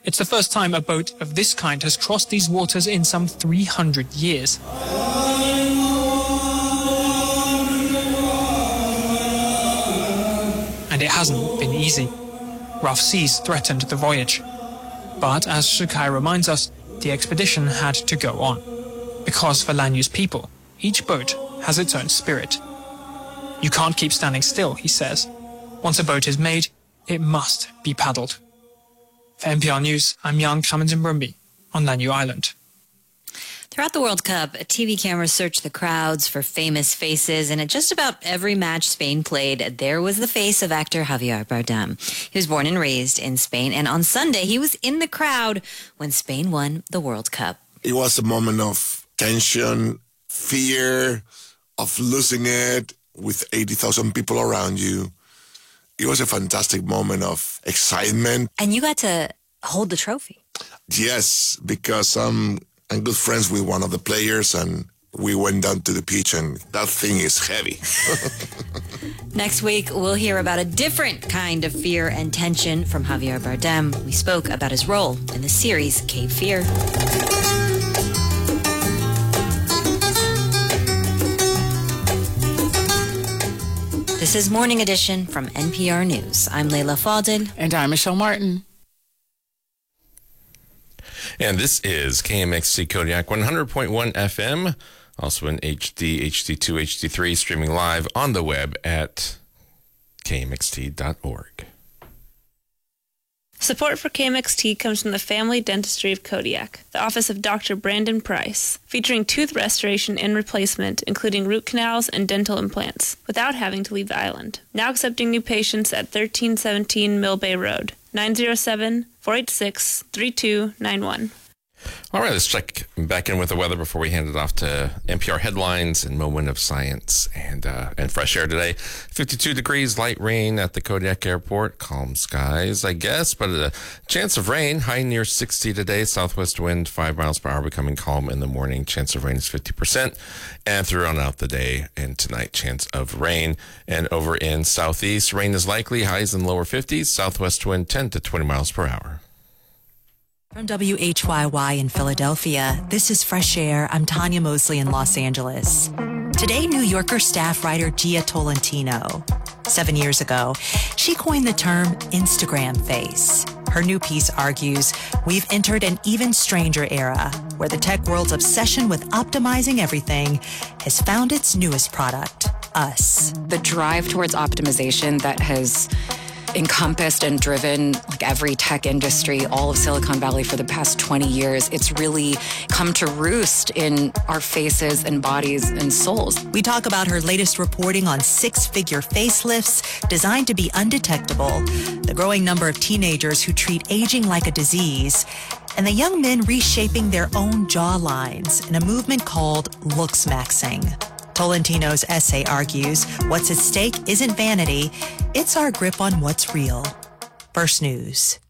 It's the first time a boat of this kind has crossed these waters in some 300 years. And it hasn't been easy. Rough seas threatened the voyage. But as Shikai reminds us, the expedition had to go on. Because for Lanyu's people, each boat has its own spirit. You can't keep standing still, he says. Once a boat is made, it must be paddled. For NPR News, I'm Jan Kamenjin-Brumby on Lanyu Island. Throughout the World Cup, TV cameras searched the crowds for famous faces, and at just about every match Spain played, there was the face of actor Javier Bardem. He was born and raised in Spain, and on Sunday, he was in the crowd when Spain won the World Cup. It was a moment of tension, fear, of losing it with 80,000 people around you. It was a fantastic moment of excitement. And you got to hold the trophy. Yes, because I'm good friends with one of the players, and we went down to the pitch, and that thing is heavy. Next week, we'll hear about a different kind of fear and tension from Javier Bardem. We spoke about his role in the series Cape Fear. This is Morning Edition from NPR News. I'm Leila Fadel. And I'm Michelle Martin. And this is KMXT Kodiak 100.1 FM, also in HD, HD2, HD3, streaming live on the web at kmxt.org. Support for KMXT comes from the Family Dentistry of Kodiak, the office of Dr. Brandon Price, featuring tooth restoration and replacement, including root canals and dental implants, without having to leave the island. Now accepting new patients at 1317 Mill Bay Road, 907-486-3291. All right, let's check back in with the weather before we hand it off to NPR headlines and Moment of Science and fresh air today. 52 degrees, light rain at the Kodiak Airport. Calm skies, I guess, but a chance of rain. High near 60 today. Southwest wind 5 miles per hour, becoming calm in the morning. Chance of rain is 50%. And throughout the day and tonight, chance of rain. And over in southeast, rain is likely. Highs in lower 50s. Southwest wind 10 to 20 miles per hour. From WHYY in Philadelphia, this is Fresh Air. I'm Tanya Mosley in Los Angeles. Today, New Yorker staff writer Gia Tolentino. 7 years ago, she coined the term Instagram face. Her new piece argues we've entered an even stranger era where the tech world's obsession with optimizing everything has found its newest product, us. The drive towards optimization that has encompassed and driven like every tech industry, all of Silicon Valley for the past 20 years. It's really come to roost in our faces and bodies and souls. We talk about her latest reporting on 6-figure facelifts designed to be undetectable, the growing number of teenagers who treat aging like a disease, and the young men reshaping their own jawlines in a movement called looks maxing. Tolentino's essay argues what's at stake isn't vanity, it's our grip on what's real. First News.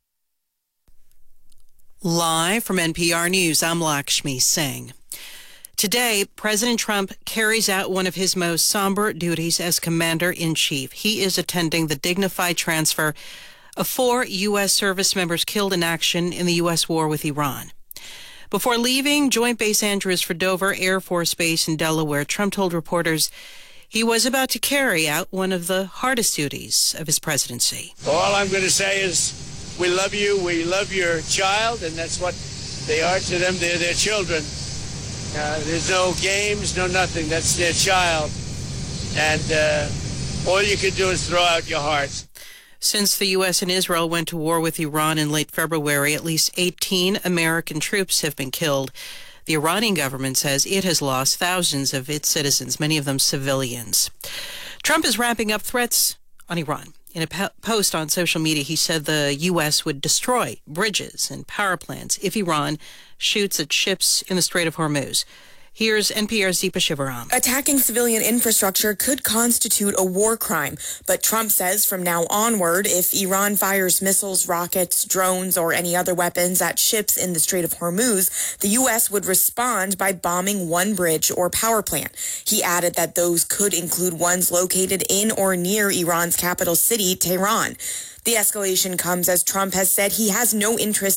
Live from NPR News, I'm Lakshmi Singh. Today, President Trump carries out one of his most somber duties as Commander-in-Chief. He is attending the dignified transfer of 4 U.S. service members killed in action in the U.S. war with Iran. Before leaving Joint Base Andrews for Dover Air Force Base in Delaware, Trump told reporters he was about to carry out one of the hardest duties of his presidency. All I'm going to say is we love you, we love your child, and that's what they are to them. They're their children. There's no games, no nothing. That's their child. And all you can do is throw out your hearts. Since the U.S. and Israel went to war with Iran in late February, at least 18 American troops have been killed. The Iranian government says it has lost thousands of its citizens, many of them civilians. Trump is ramping up threats on Iran. In a post on social media, he said the U.S. would destroy bridges and power plants if Iran shoots at ships in the Strait of Hormuz. Here's NPR's Deepa Shivaram. Attacking civilian infrastructure could constitute a war crime, but Trump says from now onward, if Iran fires missiles, rockets, drones, or any other weapons at ships in the Strait of Hormuz, the U.S. would respond by bombing one bridge or power plant. He added that those could include ones located in or near Iran's capital city, Tehran. The escalation comes as Trump has said he has no interest